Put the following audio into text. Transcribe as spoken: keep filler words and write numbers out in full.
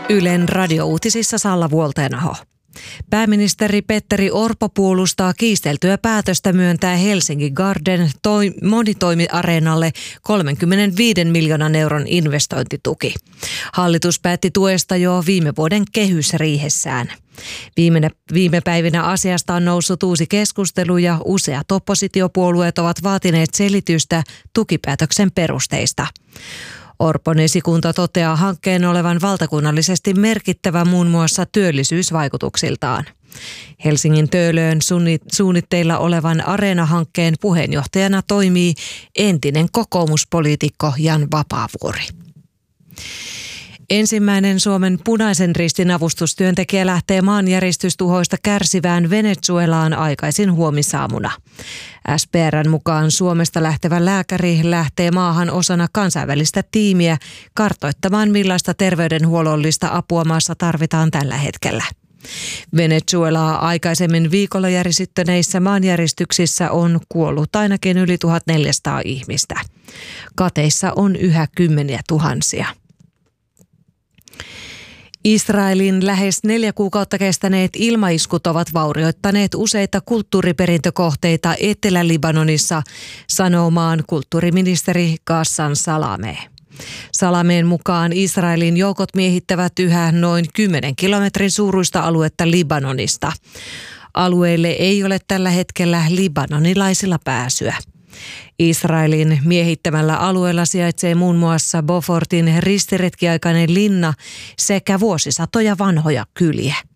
Ylen radiouutisissa Salla Vuoltenaho. Pääministeri Petteri Orpo puolustaa kiisteltyä päätöstä myöntää Helsingin Garden toi, monitoimiareenalle kolmekymmentäviisi miljoonan euron investointituki. Hallitus päätti tuesta jo viime vuoden kehysriihessään. Viime, viime päivinä asiasta on noussut uusi keskustelu ja useat oppositiopuolueet ovat vaatineet selitystä tukipäätöksen perusteista. Orpon esikunta toteaa hankkeen olevan valtakunnallisesti merkittävä muun muassa työllisyysvaikutuksiltaan. Helsingin Töölöön suunnitteilla olevan Areena-hankkeen puheenjohtajana toimii entinen kokoomuspoliitikko Jan Vapaavuori. Ensimmäinen Suomen Punaisen Ristin avustustyöntekijä lähtee maanjäristystuhoista kärsivään Venezuelaan aikaisin huomisaamuna. S P R:n mukaan Suomesta lähtevä lääkäri lähtee maahan osana kansainvälistä tiimiä kartoittamaan, millaista terveydenhuollollista apua maassa tarvitaan tällä hetkellä. Venezuelaa aikaisemmin viikolla järisyttäneissä maanjäristyksissä on kuollut ainakin yli tuhatneljäsataa ihmistä. Kateissa on yhä kymmeniä tuhansia. Israelin lähes neljä kuukautta kestäneet ilmaiskut ovat vaurioittaneet useita kulttuuriperintökohteita Etelä-Libanonissa, sanoo maan kulttuuriministeri Ghassan Salameh. Salameen mukaan Israelin joukot miehittävät yhä noin kymmenen kilometrin suuruista aluetta Libanonista. Alueelle ei ole tällä hetkellä libanonilaisilla pääsyä. Israelin miehittämällä alueella sijaitsee muun muassa Beaufortin ristiretkiaikainen linna sekä vuosisatoja vanhoja kyliä.